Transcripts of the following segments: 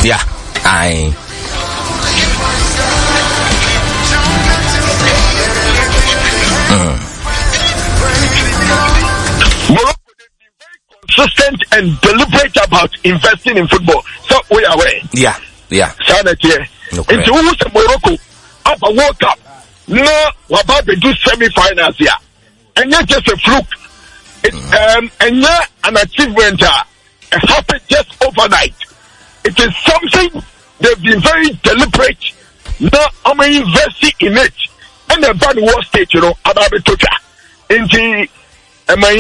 Yeah. Aye. Morocco, they've been very consistent and deliberate about investing in football. So we are aware. Yeah. Sanity. Into who's Morocco up a World Cup. No, we're about to do semi-finals here. And not just a fluke. And yeah, an achievement happened just overnight. It is something they've been very deliberate. Now I'm investing in it. And the bad war state, about the Toka. Into my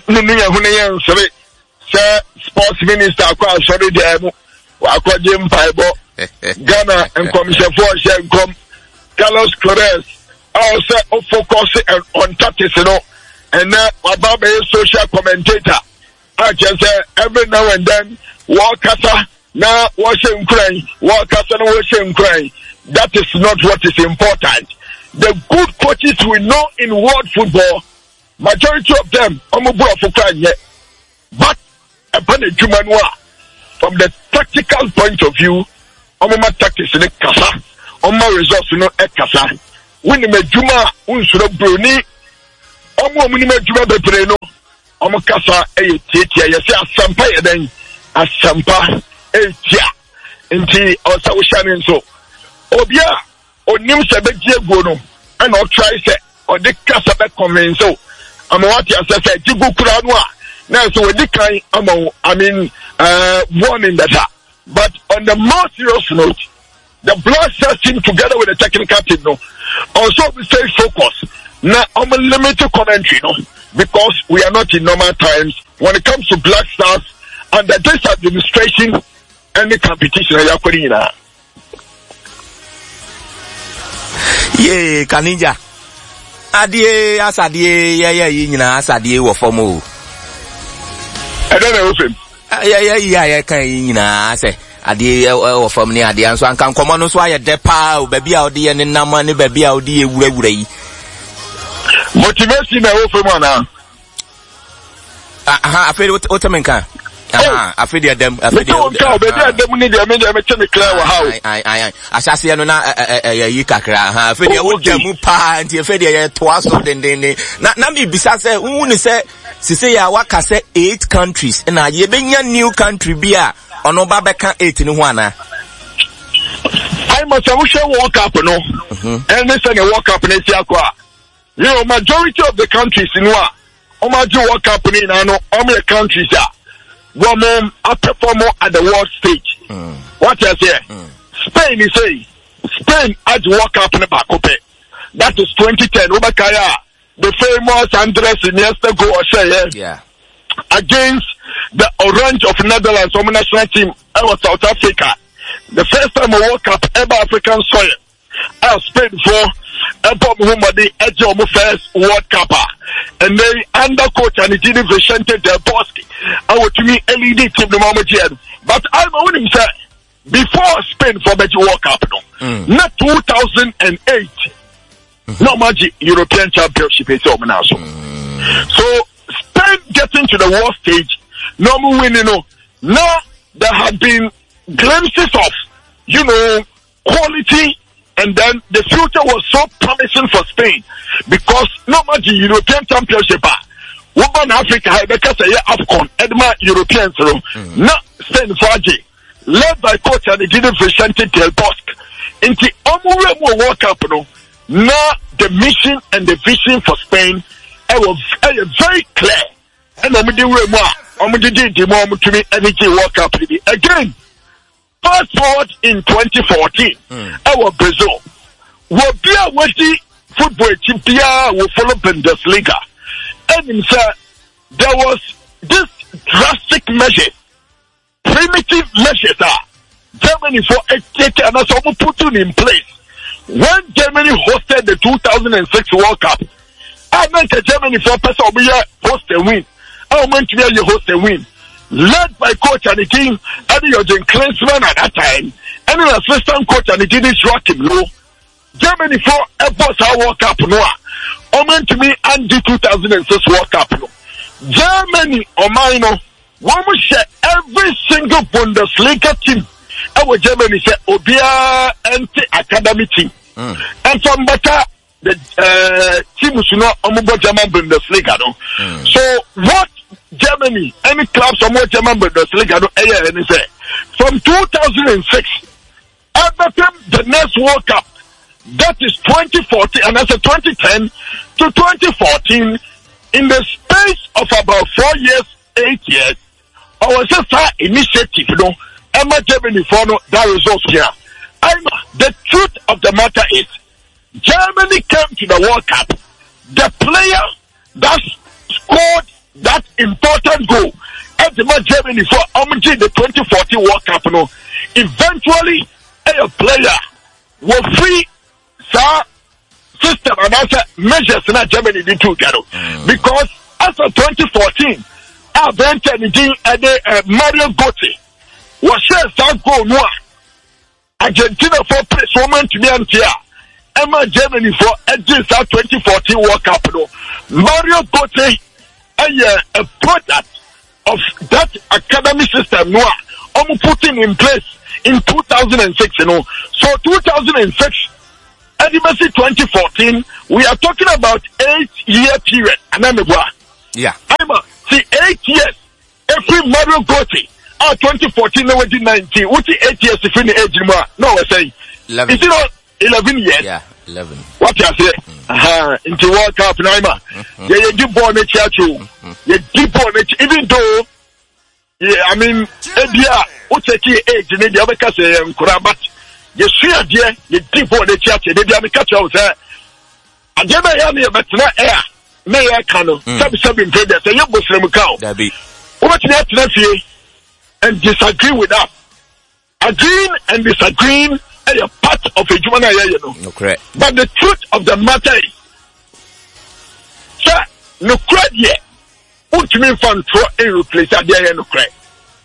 sports minister, sorry, Jim Paibo, Ghana and Commission for Shankom, Carlos Corres, also focus on tactics, and now about a social commentator. I just say every now and then, Walkasa, now washing crying, Walkasa, washing crying. That is not what is important. The good coaches we know in world football, majority of them, for crying yet. But upon a Jumanwa, from the tactical point of view, tactics in a kasa, results in a kasa. When the Juma, unsura bruni, minima Juma bepreno, kasa, tia, yes, Sampa, then, a Sampa, tia, inti, or Sawshan so. Obia, or Nim Sabetia Gono, and or try say, or the Casa convince so. What you said, Jibu Kuranwa. Now, so with the kind, warning that. But on the more serious note, the blood cells team together with the technical team, also we stay focused. Now, I'm a limited commentary, because we are not in normal times. When it comes to Black Stars, under this administration, any competition, yeah, Kaninja. Adie asadie yina asadie wo fomo. I don't know him. Yeah kan yina say adie wo fom ni adie anso ankan komo no so aye depa o baby a odi ne nam ne baby a odi ewurawura yi. Motivation na wo fom ana. Afedi otemenka. Afedi adem baby adem ni de me me clear wa how. Asase no na yi kakra afedi wo demu pa nti afedi ye to aso dendende na me bisa se unu se sise ya waka se 8 countries na ye benya new country bia ono ba beka 8 ni ho ana. I must have World Cup no. And this is a World Cup in Asia. Majority of the countries in World Cup in no countries women are performing at the world stage. What I say? Spain is saying Spain has World Cup in the Bacope. That is 2010. Ubakaya, the famous Andres Iniesta goal against the Orange of Netherlands, national team. I was South Africa. The first time a World Cup ever African soil. I was Spain for Bob Muhammadi Edge first World Cup. And they under coach and it didn't Vicente Del Bosque. I would to me LED team the moment here. But I'm a winning say before Spain for the World Cup not 2008. No magic European Championship is over now. So Spain getting to the world stage, normal winning. Now there have been glimpses of quality. And then the future was so promising for Spain because no matter European Championship, Woman Africa, because AFCON, Edma Europeans, not Spain Faji, led by coach and the didn't Vicente Del Bosque. In the Omuremo World Cup, now the mission and the vision for Spain was very clear. And World Cup again. Fast forward in 2014, our Brazil will be a witty football team will follow Bundesliga. And there was this drastic measure, primitive measures Germany for a and as put in place. When Germany hosted the 2006 World Cup, I meant Germany for person host and win. I meant to be a host and win. Led by coach and the team, Eddie Jürgen Klinsmann at that time, and an assistant coach and the team is rocking low. Germany for a boss World Cup no. Omen to me and the 2006 World Cup no. Germany or mine, one share every single Bundesliga team. I our Germany say Obia anti-academy team. And from better the team is not Omubo German Bundesliga. So what Germany, any clubs from what German Bundesliga say from 2006 everything the next World Cup, that is 2014 and that's a 2010 to 2014, in the space of about 4 years, 8 years, our just initiative, Emma Germany for that results here. The truth of the matter is, Germany came to the World Cup. The player that scored that important goal at the Germany for the 2014 World Cup, eventually a player will free system and also measures in Germany did together. Because after 2014, our Benton Mario Götze was shared some goal no Argentina for place woman to be antia. Emma Germany for edges 2014 World Cup. Mario Götze a product of that academy system no putting in place in 2006, So 2006 and 2014, we are talking about 8-year period. Yeah. See 8 years. Every Mario Götze 2014 no 19. What is 8 years if in the age no we're saying 11. Is it not 11 years? Yeah, 11. What you say? Into World Cup Naima. Yeah, you deep on the church. You deep on it, even though I mean India what take age in the other case but you see idea you deep on the church they be catch out there. I never hear me but na air. May I can seven traders say you Muslim cow. That be what you and disagree with us. Agreeing and disagreeing are a part of a human no correct. But the truth of the matter is, sir, no credit yet. Put me from a replace a day no credit.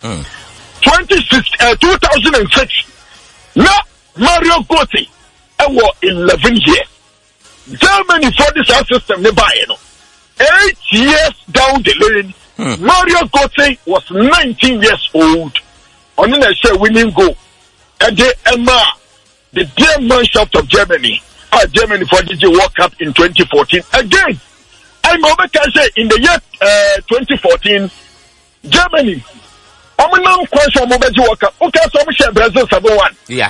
2006, now Mario Götze, I was 11 years. Germany for this system, they buy 8 years down the lane. Mario Götze was 19 years old. On the next winning goal. And the dear mannschaft of Germany, Germany for the World Cup in 2014. Again, I'm over can say in the year 2014, Germany, question World Cup. Okay, so we share Brazil 7-1. Yeah.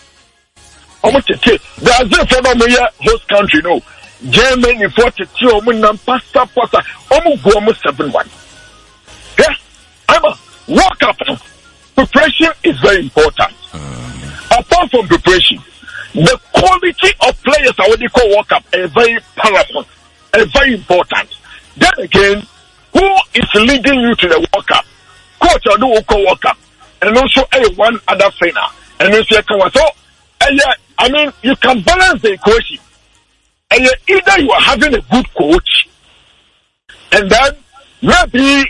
Brazil for the host country, no. Germany for the pasta, go 7-1. Yeah, World Cup. Preparation is very important. Apart from preparation, the quality of players are what they call World Cup are very paramount, very important. Then again, who is leading you to the World Cup? Coach or do World Cup, and also one other trainer, and also so. I mean, you can balance the equation. And either you are having a good coach, and then maybe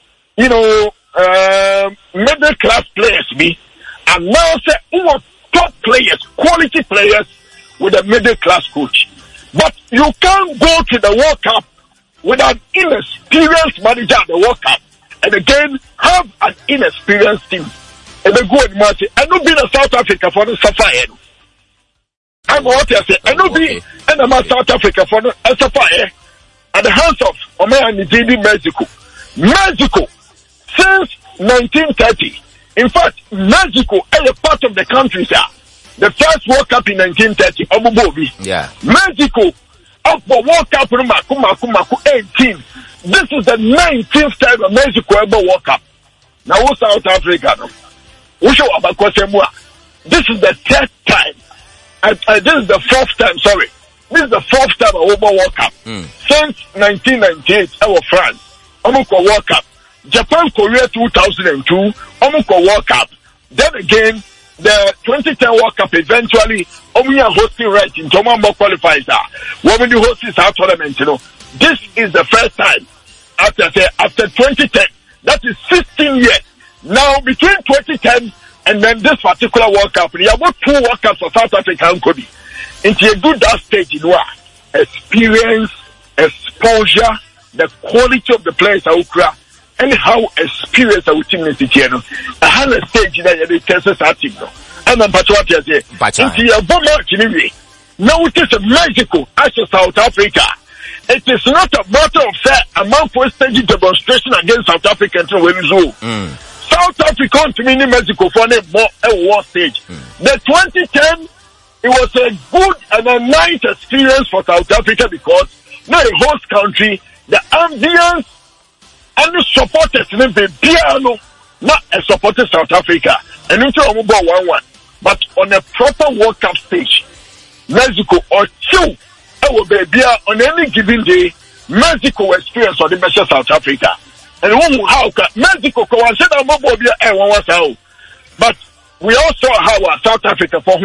middle class players be, and now say who are top players, quality players with a middle class coach. But you can't go to the World Cup with an inexperienced manager at the World Cup, and again have an inexperienced team. And they go and match it. I know being a South Africa for the Sapphire. I'm what I say. I know being and I'm South Africa for the Sapphire at the hands of Omer and Nijidi Mexico. Mexico. Since 1930, in fact, Mexico is a part of the country, sir. The first World Cup in 1930, Abu Dhabi. Yeah. Mexico, up for World Cup, 18. This is the 19th time that Mexico ever World Cup. Now, what's South Africa? This is the third time. This is the fourth time, sorry. This is the fourth time over World Cup. Since 1998, our France, Amuko World Cup. Japan, Korea 2002, Omuko World Cup. Then again, the 2010 World Cup eventually, Omuya hosting right in Tomambo qualifies. When we host this tournament, this is the first time after 2010. That is 16 years. Now, between 2010 and then this particular World Cup, there are about 2 World Cups for South Africa and Kobe. Into a good that stage, experience, exposure, the quality of the players are ukra. anyhow experience our team in the I had a stage that they tested our team. And I'm Patriot here. Into your bomb match anyway. Now it is Mexico as South Africa. It is not a matter of say a man for staging demonstration against South Africa until when South Africa to mini Mexico for a war stage. The 2010 it was a good and a nice experience for South Africa because now a host country, the ambience and the supporters in the piano, not a supporter South Africa. And into a 1-1. But on a proper World Cup stage, Mexico or two, on any given day, Mexico experience on the measure South Africa. And how Mexico can say that but we also have South Africa for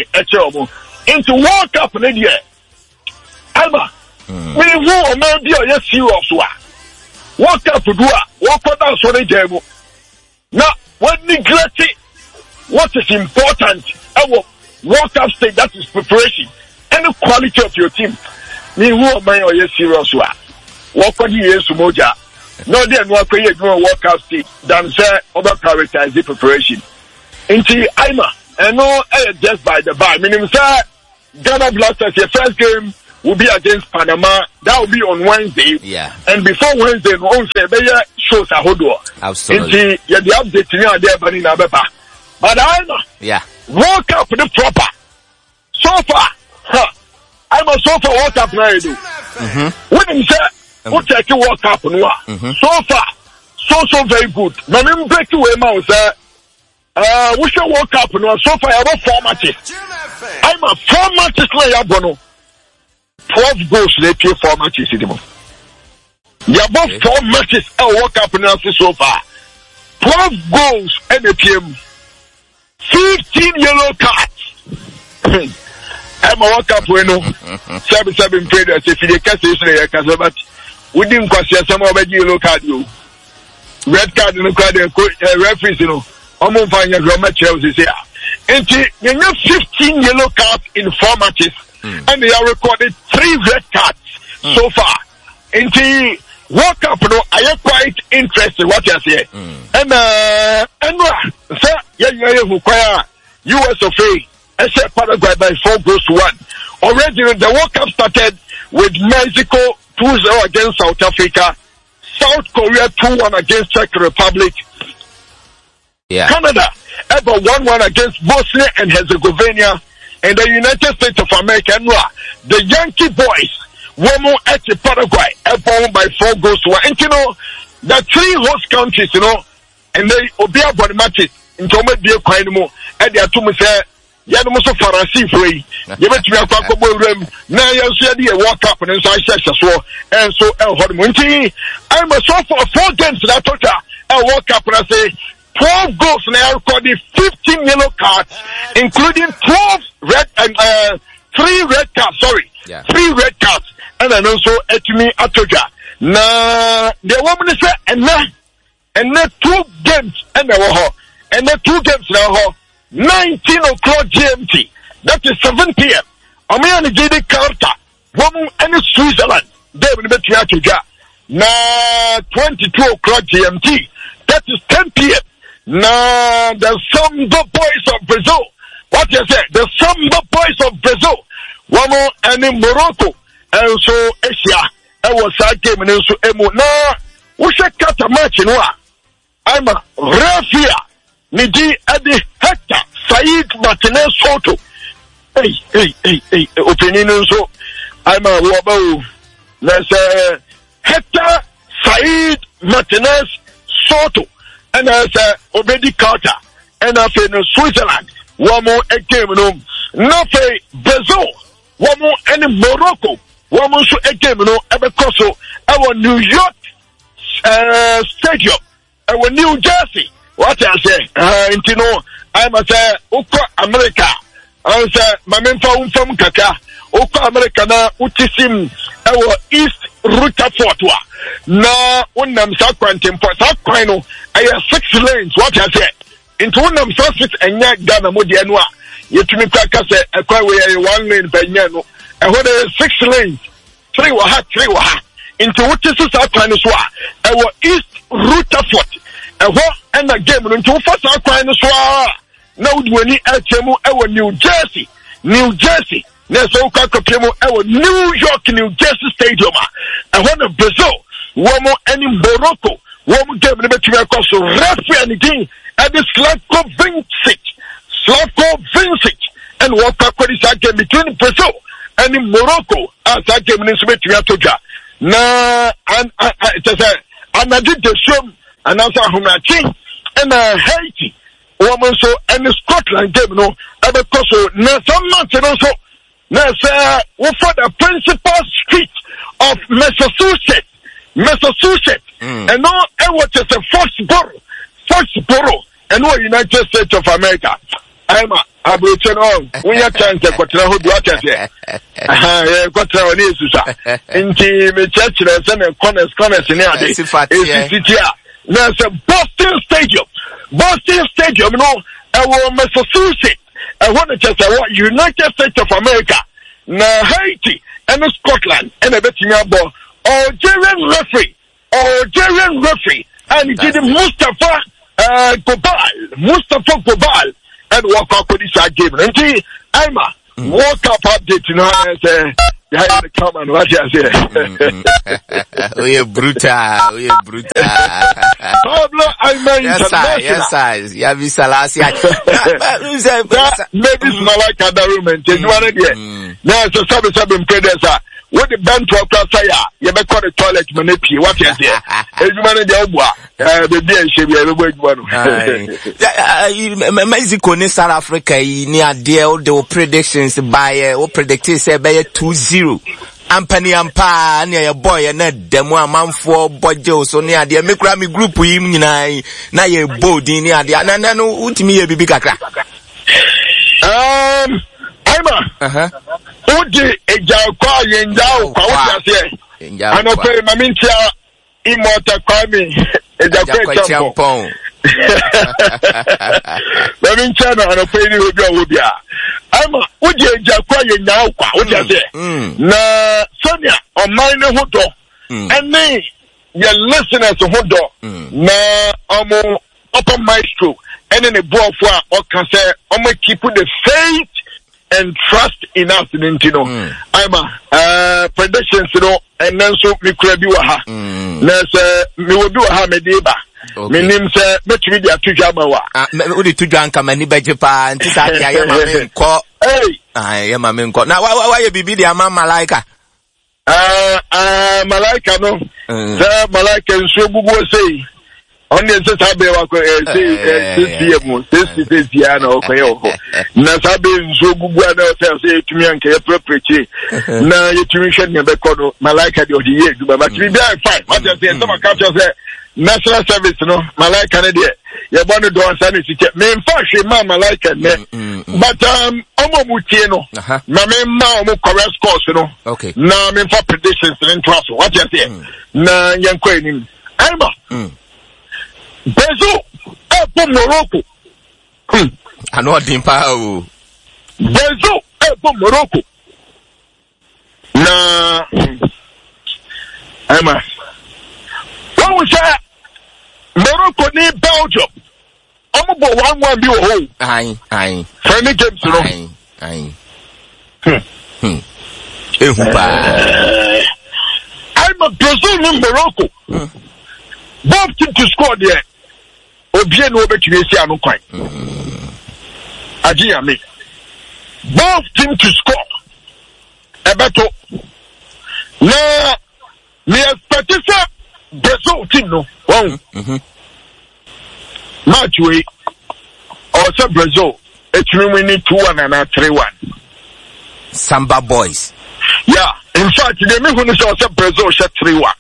into World Cup in the year. Alma, we will maybe a serious one. World Cup to do what down so they now when neglecting what is important our World Cup stage, that is preparation and the quality of your team. Me who am I or serious one? What can you use Moja? No, then what can you do World Cup stage than say over prioritize the preparation. Into Ima and no just by the by. Meaning sir Ghana Blasters your first game will be against Panama. That will be on Wednesday. Yeah. And before Wednesday, we won't say shows a hodo. Absolutely. The update in there, but in Abeba. But I know. Yeah. World Cup the proper. So far, I'm a so far World Cup now. When him say, what take World Cup no? So far, so very good. Now me break away man say, we should World Cup no. So far, I have 4 matches. I'm a 4 matches now. Bono. 12 goals they play 4 matches in the month. You have 4 matches at World Cup now so far. 12 goals and the team. 15 yellow cards. I'm a World Cup winner. 7 players. If you can't say but we didn't question some of the yellow card. You red card in the card. Referees, you know. I'm going to find your match here. And you have 15 yellow cards in 4 matches. And they have recorded 3 red cards so far. In the World Cup, I am quite interested what you say. And sir, you require US of A, except Paraguay by 4 goals to 1. Already the World Cup started with Mexico 2-0 against South Africa, South Korea 2-1 against Czech Republic, Canada ever 1-1 against Bosnia and Herzegovina. And the United States of America, the Yankee boys, Womo at Paraguay, won by 4 goals to 1. And you know, the 3 host countries, you know, and they obey about the matches in Toma Dia Quaimo, and they are to me say, Yadamoso Farasi free. You bet me a quackable room. Now you see the World Cup and so I said so, and so El Hormonti. I'm a so for 4 games that total a World Cup and I say, 12 goals now recorded 15 yellow cards, including 12 red and 3 red cards. Sorry, 3 red cards, and then also Etimi Atoja. Now the woman say, and then 2 games and then 2 games now. 19 o'clock GMT. That is 7 p.m. I'm here to get the Carter. Woman and Switzerland. They will be Atoja. Now 22 o'clock GMT. That is 10 p.m. Now, the Samba Boys of Brazil. What you say? The Samba Boys of Brazil. One more and in Morocco. And so Asia. I was a game and so Emo. Now, we should cut a match in one. I'm a Rafia. Niji Adi Hector. Said Martinez Soto. Hey, opinion so. I'm a Wabo. Let's Hector Said Martinez Soto. And as Obedi Carter, and I say no Switzerland, one more a game no, nothing Brazil, one more any Morocco, one more a game no, ever Koso, our New York stadium, our New Jersey. What I say, you know, I must say, Uko America, I say, Mamma from Kaka, Uko America na utisim, our East Ruta Fortua. Na unam sa kwantem po sa kwano aya 6 lanes what I say into unam so 6 enya Ghana mo de no a yetumi kwaka se ekwa we 1 lane banya no e ho de 6 lanes 3 wa ha into what is sa kwano so a ewo East Rutherford. And a game into first our crime so now when he our New Jersey. Neso Kakapemo our New York, New Jersey Stadium. And one of Brazil, one more any Morocco, one more game to so referee anything at the Slavko Vincic and what is game between Brazil and in Morocco as I came in Toja. Na and I did the show and also Hunachi and Haiti woman so and Scotland game no ever so na some months and also na say we for the principal street of Massachusetts and no and what is a Foxborough and no United States of America. I'm a Britain on. We are trying to quote who do I say? Quote on is into the church and corners in there. There's a Boston Stadium, no, our Massachusetts. I want to just say what United States of America, na Haiti, and Scotland, and a betting about Algerian referee, and it is Mustafa Gobal. And walk up with this game. And I'm a walk up update, you know, and say, behind the comment, what you say. We are brutal. Pablo, Yes, Yavi Salasi. Maybe it's not like other room and take one idea. Now, so some predecessor. What the band to a you may call the toilet manipulate. What is there? Mexico ni South Africa ni adie all the predictions by all predicted say by 2-0. Ampani ampa ni ya boy na demo amanfo bojo so ni adie mekura mi group yim nyina na ye bold ni adie na no utimi ye bibi kakra. Aima. Udi ejakwa yenjao kwa uti asiye. Anope mamintia imota kwami ejakwa champon. Mamintia na anope ni hubia. Ama udi ejakwa yenjao kwa uti asiye. Na Sonia omaine hudo. Ene ya listeners hudo. Na omo upper maestro. Ene ne buafwa okase omo keep the faith and trust in us, you know. I'm predictions, you know, and then so me could be ha. Me will do a medeba. Me name say me to be the Tujamawa. Udi Tujanka mani bejepa and Tisa call. Hey, I am a man call. Now why you be the Ama Malaika? Malaika no. Malaika and so Google say. Only Sabe this year, no, Nasabe, so good, say to me and appropriate. Now you tuition your Becono, Malaka, the year, but we very fine. What I say, some culture say, national service, no, Malaka, you're one of the sanity. Main fashion, Malaka, but Mutino, Mamma, correct course, you know. Okay. Now, I'm for predictions and trust. What I say, na young queen, Alma. Brazil, Morocco. I know Dimpa. Brazil, Morocco. Na, Emma. What was that? Morocco need Belgium. I'm about 1-1 be a hole. Aye. Friendly games, you know. Aye. I'm a Brazil in Morocco. Both teams to score there. Obien no bet you see no quite. Ajia me. Both teams to score. Ebeto. Na me expect Brazil team no. Wow. Match way. Also Brazil. It's winning 2-1 and 3-1. Samba boys. Yeah. In fact, they me who also Brazil shot 3-1.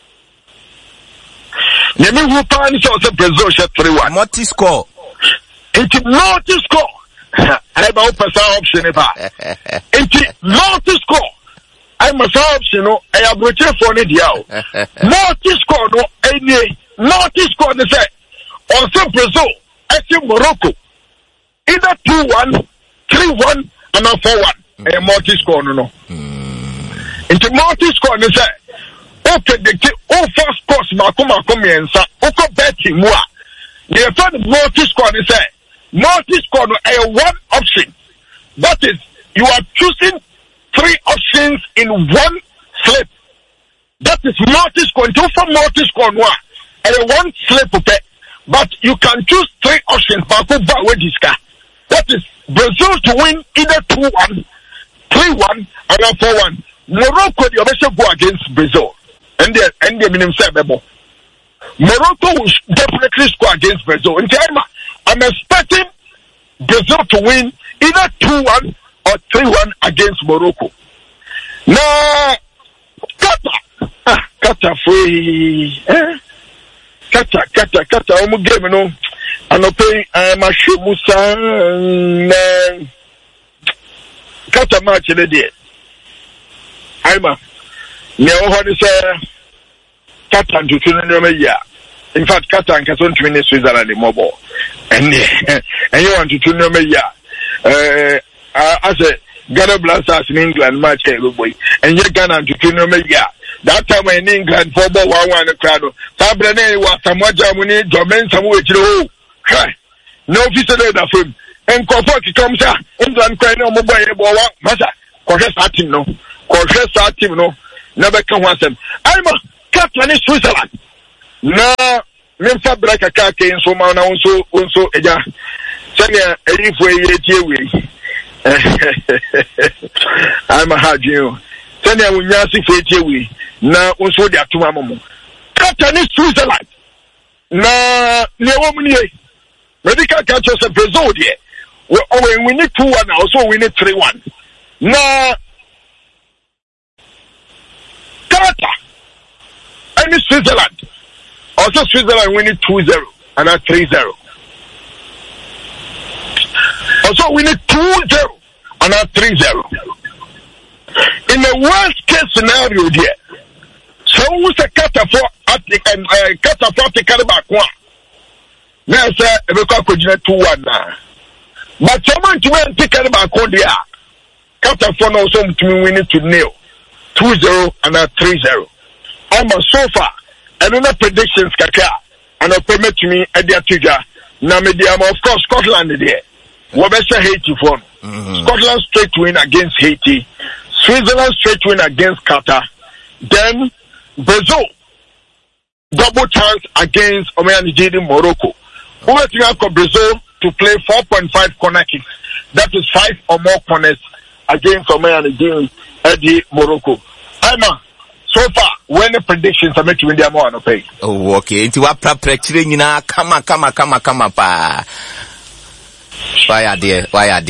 Nemi who pan is also Brazil shot 3-1. Multi score. It's multi score. I have a option if it's multi score. I must option no. I have retired for it now. Multi score no. Any multi score they say. Also Brazil. I think Morocco. Either 2-1, 3-1, and now 4-1. A multi score no. It's multi score they say. predict first course Makuma Miensa, Oko betting moi. The third multi-score is a multi-score a one option. That is, you are choosing 3 options in one slip. That is multi-score. Until for multi-score a one slip, but you can choose 3 options. That is Brazil to win either 2-1, 3-1, or 4-1. Morocco, the obviously go against Brazil. And the minimum said, Morocco will definitely score against Brazil. In time, I'm expecting Brazil to win either 2-1 or 3-1 against Morocco. Now, Qatar free. Qatar, I'm game, you know. I'm not paying my shoe, Musa. Qatar match in the day. I'm a. Now, what is Qatar to Tunisia? In fact, Qatar and Qatar to win Switzerland in mobile. And you want to Tunisia? As a Ghana Blasters in England match, boy. And you Ghana to Tunisia. That time in England, for about 1-1 crowd. Fabrene was some more Germany, German, some way to no visitor of him. And Kofor comes out, England crying no mobile, Massa, Corres Atim, no. Corres Atim, no. Never come once them. I'm a captain in Switzerland. No, Memphis Black a car came so man also, Eja. Send a if we I'm a hard you. Send a Yasi for we. Now also they are two mamu. Captain in Switzerland. Na ne woman ye. Medical catches a Brazil here. We need 2-1 also we need 3-1. Na Qatar and Switzerland. Also Switzerland winning 2-0 and a 3-0. Also we need 2-0 and a 3-0. In the worst case scenario there, so who's a Qatar for Caribbean? Now say we can continue 2-1 now. But someone to win Caribbean there. Qatar for now some to win it to 2-0 and a 3-0. I'm a so far. And other predictions kaka and a permit to me at the Atuja. Now medium of course Scotland there. Wabesha Haiti for Scotland straight win against Haiti. Switzerland straight win against Qatar. Then Brazil double chance against Omeyanijidi Morocco. Who has to have Brazil to play 4.5 corner kicks. That is 5 or more corners against Omeyanijidi Morocco. So far, when the predictions are making India more on pay. Oh, okay. Into what preparation na kama pa. Why are there?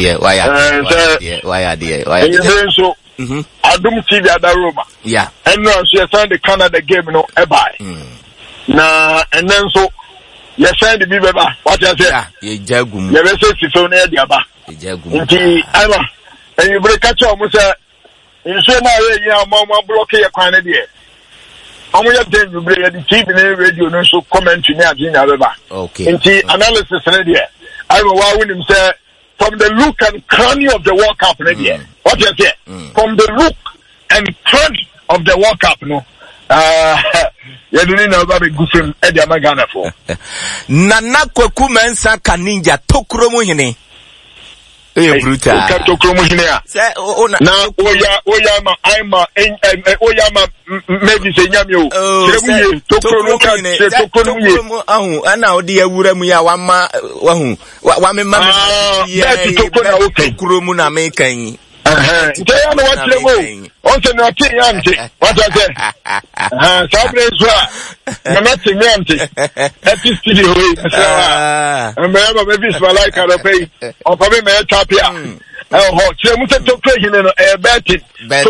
So, Adum TV at Roma. Yeah. And now she signed the Canada game, you know, Nah, and then so you signed the Biba. What you say? Yeah, you jagum. You say it's so near the Aba. You jagum. And you break catch up with you say now, Mama block your quantity. I'm going to tell you, the TV and radio, no so comment to me. Okay. And the analysis ready. I will wow him say from the look and cranny of the World Cup ready. What you say? From the look and cranny of the World Cup, no. You don't know about the goofy Eddie Magana for. Nana Kwaku Mensa Kaninja Tokromo hine. Brutal. Now, Oyama, Oyama, maybe say Yamio. And now, dear Wuramuya, Wama, making. Also, not auntie. What I say? Sabre nothing auntie. Happy studio. And maybe like I pay. Or probably may tapia. Oh, so we can talk in a betting.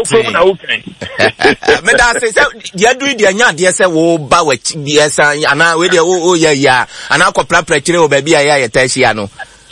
Meda says, "Ya do the anya, dear, say, oh, Bawet, yes, and I with your oh, yeah, and I'll copy pretty baby, I Tessiano.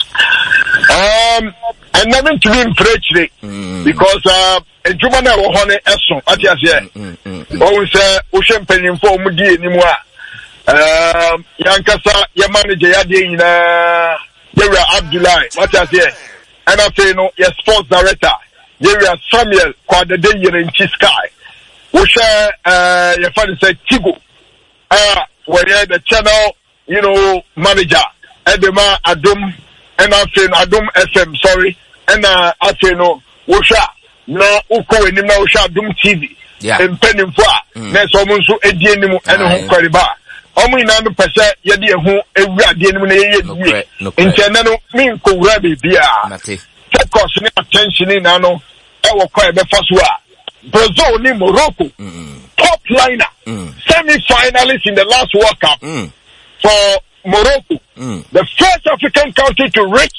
And never to win preaching because a juvenile honey esso at yes, yeah. Always ocean penny for Mudi anymore. Yankasa, your manager, Yera Abdullah, what I say, and I say no, your sports director, Yera Samuel, quite the day in Chiskai. we share your father said Tigo where the channel manager Edema Adum and Adum FM sorry and Afeno we share na uko enim na we share Adum TV empenim fo a na so mo nso edi enim ene ho kwariba omo ina no pese ye de ehu ewu ade enim na ye die intene no min ko wura be bia focus ni attention na no e wo kwa be faso a Brazil ni Morocco top liner semi-finalist in the last World Cup for Morocco the first African country to reach